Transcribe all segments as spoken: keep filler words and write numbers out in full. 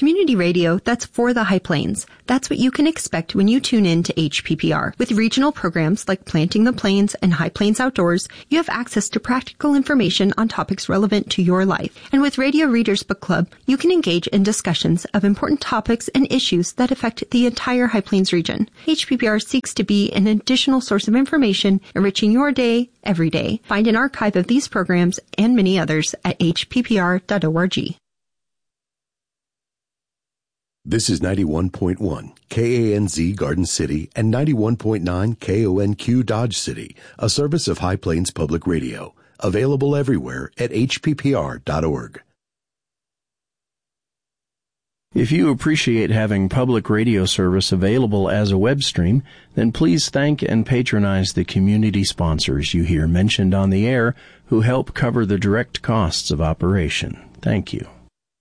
Community radio that's for the High Plains. That's what you can expect when you tune in to H P P R. With regional programs like Planting the Plains and High Plains Outdoors, you have access to practical information on topics relevant to your life. And with Radio Readers Book Club, you can engage in discussions of important topics and issues that affect the entire High Plains region. H P P R seeks to be an additional source of information, enriching your day every day. Find an archive of these programs and many others at h p p r dot org. This is ninety-one point one K A N Z Garden City and ninety-one point nine K O N Q Dodge City, a service of High Plains Public Radio. Available everywhere at h p p r dot org. If you appreciate having public radio service available as a web stream, then please thank and patronize the community sponsors you hear mentioned on the air who help cover the direct costs of operation. Thank you.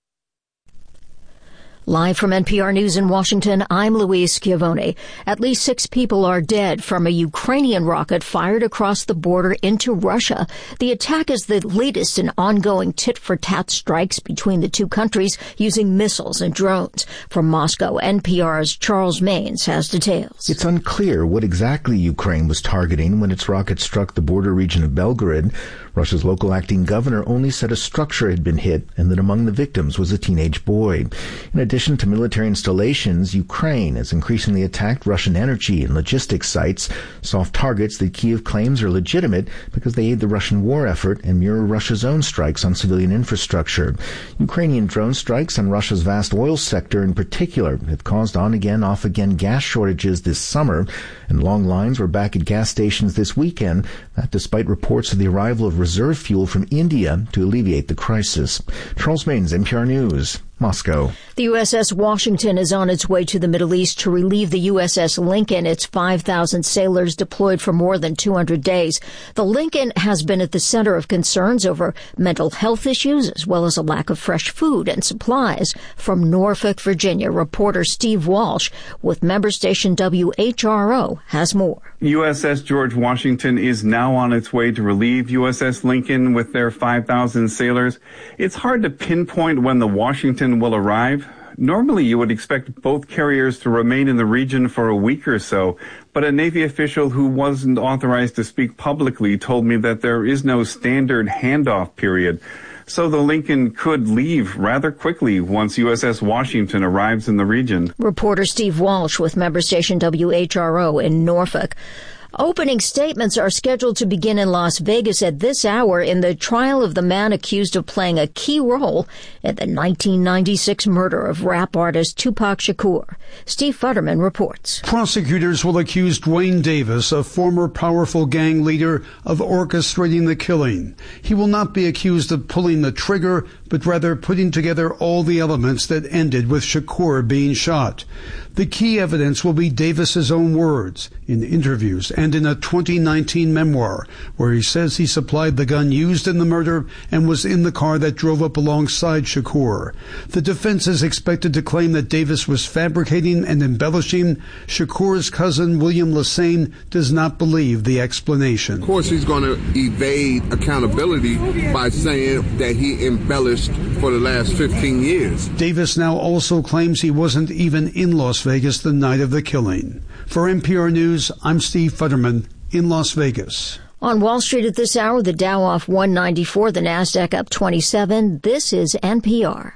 Live from N P R News in Washington, I'm Louise Schiavone. At least six people are dead from a Ukrainian rocket fired across the border into Russia. The attack is the latest in ongoing tit-for-tat strikes between the two countries using missiles and drones. From Moscow, N P R's Charles Maynes has details. It's unclear what exactly Ukraine was targeting when its rocket struck the border region of Belgorod. Russia's local acting governor only said a structure had been hit and that among the victims was a teenage boy. In addition to military installations, Ukraine has increasingly attacked Russian energy and logistics sites, soft targets that Kyiv claims are legitimate because they aid the Russian war effort and mirror Russia's own strikes on civilian infrastructure. Ukrainian drone strikes on Russia's vast oil sector in particular have caused on-again, off-again gas shortages this summer, and long lines were back at gas stations this weekend, that despite reports of the arrival of reserve fuel from India to alleviate the crisis. Charles Maynes, N P R News, Moscow. The U S S Washington is on its way to the Middle East to relieve the U S S Lincoln, its five thousand sailors deployed for more than two hundred days. The Lincoln has been at the center of concerns over mental health issues as well as a lack of fresh food and supplies. From Norfolk, Virginia, reporter Steve Walsh with member station W H R O has more. U S S George Washington is now on its way to relieve U S S Lincoln with their five thousand sailors. It's hard to pinpoint when the Washington will arrive. Normally, you would expect both carriers to remain in the region for a week or so, but a Navy official who wasn't authorized to speak publicly told me that there is no standard handoff period. So the Lincoln could leave rather quickly once U S S Washington arrives in the region. Reporter Steve Walsh with member station W H R O in Norfolk. Opening statements are scheduled to begin in Las Vegas at this hour in the trial of the man accused of playing a key role in the nineteen ninety-six murder of rap artist Tupac Shakur. Steve Futterman reports. Prosecutors will accuse Dwayne Davis, a former powerful gang leader, of orchestrating the killing. He will not be accused of pulling the trigger, but rather putting together all the elements that ended with Shakur being shot. The key evidence will be Davis's own words in interviews and in a twenty nineteen memoir, where he says he supplied the gun used in the murder and was in the car that drove up alongside Shakur. The defense is expected to claim that Davis was fabricating and embellishing. Shakur's cousin, William Lassane, does not believe the explanation. Of course, he's going to evade accountability by saying that he embellished for the last fifteen years. Davis now also claims he wasn't even in Las Vegas the night of the killing. For N P R News, I'm Steve Futterman in Las Vegas. On Wall Street at this hour, the Dow off one ninety-four, the NASDAQ up twenty-seven. This is N P R.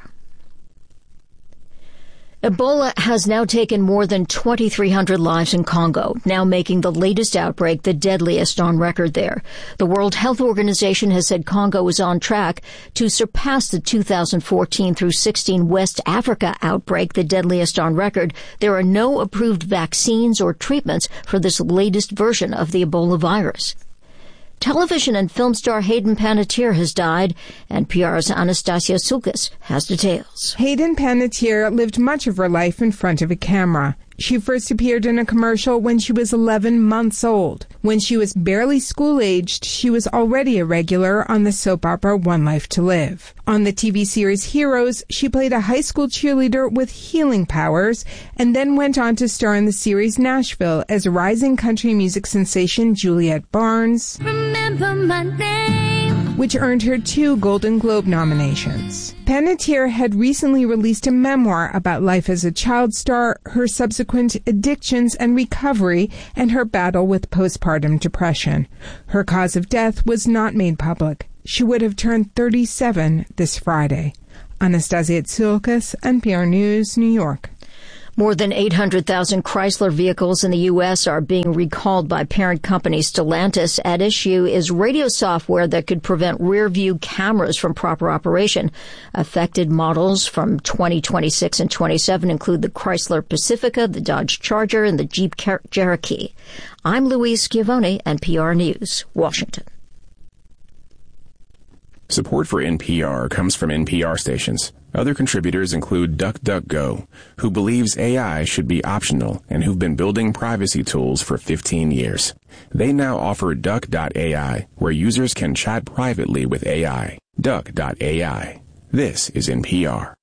Ebola has now taken more than twenty-three hundred lives in Congo, now making the latest outbreak the deadliest on record there. The World Health Organization has said Congo is on track to surpass the two thousand fourteen through sixteen West Africa outbreak, the deadliest on record. There are no approved vaccines or treatments for this latest version of the Ebola virus. Television and film star Hayden Panettiere has died. N P R's Anastasia Sulkas has details. Hayden Panettiere lived much of her life in front of a camera. She first appeared in a commercial when she was eleven months old. When she was barely school-aged, she was already a regular on the soap opera One Life to Live. On the T V series Heroes, she played a high school cheerleader with healing powers, and then went on to star in the series Nashville as rising country music sensation Juliet Barnes. Remember my name. which earned her two Golden Globe nominations. Panettiere had recently released a memoir about life as a child star, her subsequent addictions and recovery, and her battle with postpartum depression. Her cause of death was not made public. She would have turned thirty-seven this Friday. Anastasia Tsoukas, N P R News, New York. More than eight hundred thousand Chrysler vehicles in the U S are being recalled by parent company Stellantis. At issue is radio software that could prevent rear-view cameras from proper operation. Affected models from twenty twenty-six and twenty-seven include the Chrysler Pacifica, the Dodge Charger, and the Jeep Cherokee. I'm Louise Schiavone, N P R News, Washington. Support for N P R comes from N P R stations. Other contributors include DuckDuckGo, who believes A I should be optional and who've been building privacy tools for fifteen years. They now offer Duck dot A I, where users can chat privately with A I. Duck dot A I. This is N P R.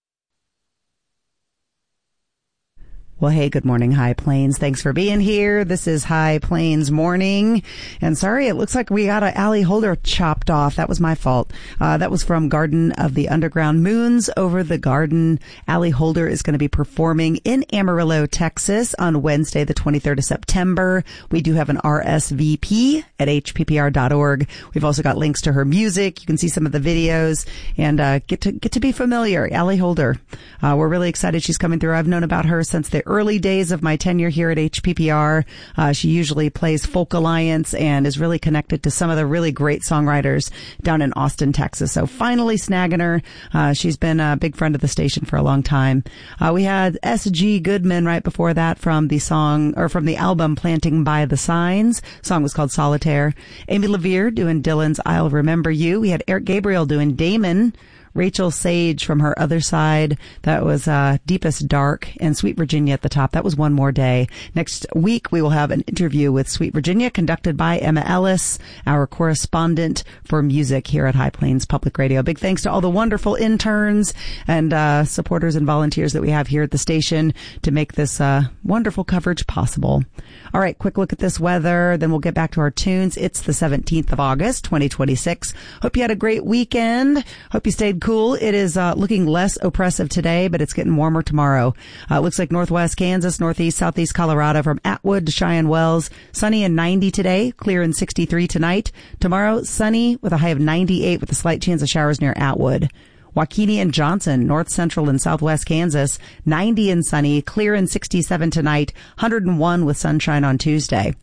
Well, hey, good morning, High Plains. Thanks for being here. This is High Plains Morning. And sorry, it looks like we got a Allie Holder chopped off. That was my fault. Uh, that was from Garden of the Underground. Moons Over the Garden. Allie Holder is going to be performing in Amarillo, Texas on Wednesday, the twenty-third of September. We do have an R S V P at H P P R dot org. We've also got links to her music. You can see some of the videos and uh, get to get to be familiar. Allie Holder. Uh, we're really excited she's coming through. I've known about her since the early days of my tenure here at H P P R. Uh, she usually plays Folk Alliance and is really connected to some of the really great songwriters down in Austin, Texas. So finally snagging her. Uh, she's been a big friend of the station for a long time. Uh, we had S G Goodman right before that from the song, or from the album Planting by the Signs. The song was called Solitaire. Amy LaVere doing Dylan's I'll Remember You. We had Eric Gabriel doing Damon. Rachel Sage from Her Other Side. That was uh Deepest Dark, and Sweet Virginia at the top. That was One More Day. Next week, we will have an interview with Sweet Virginia conducted by Emma Ellis, our correspondent for music here at High Plains Public Radio. Big thanks to all the wonderful interns and uh supporters and volunteers that we have here at the station to make this uh wonderful coverage possible. All right, quick look at this weather, then we'll get back to our tunes. It's the seventeenth of August, twenty twenty-six. Hope you had a great weekend. Hope you stayed cool. It is uh looking less oppressive today, but it's getting warmer tomorrow. Uh, it looks like northwest Kansas, northeast, southeast Colorado from Atwood to Cheyenne Wells. Sunny and ninety today, clear and sixty-three tonight. Tomorrow, sunny with a high of ninety-eight with a slight chance of showers near Atwood. Waukene and Johnson, north central and southwest Kansas, ninety and sunny, clear and sixty-seven tonight, one hundred one with sunshine on Tuesday.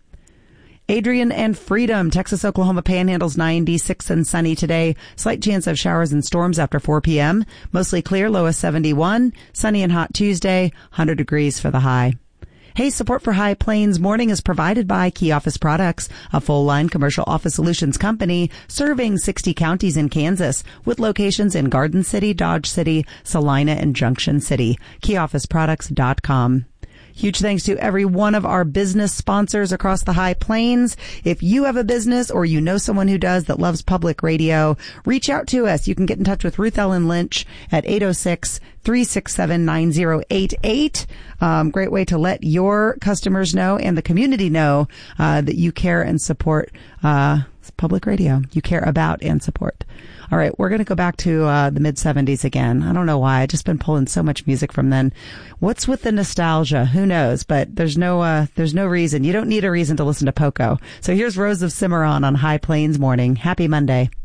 Adrian and Freedom, Texas, Oklahoma Panhandles, ninety-six and sunny today. Slight chance of showers and storms after four p.m. Mostly clear, low of seventy-one. Sunny and hot Tuesday, one hundred degrees for the high. Hey, support for High Plains Morning is provided by Key Office Products, a full-line commercial office solutions company serving sixty counties in Kansas with locations in Garden City, Dodge City, Salina, and Junction City. key office products dot com. Huge thanks to every one of our business sponsors across the High Plains. If you have a business or you know someone who does that loves public radio, reach out to us. You can get in touch with Ruth Ellen Lynch at eight oh six, three six seven, nine oh eight eight. Um, great way to let your customers know and the community know uh, that you care and support uh, public radio. You care about and support. All right, we're going to go back to uh, the mid seventies again. I don't know why. I've just been pulling so much music from then. What's with the nostalgia? Who knows? But there's no uh, there's no reason. You don't need a reason to listen to Poco. So here's Rose of Cimarron on High Plains Morning. Happy Monday.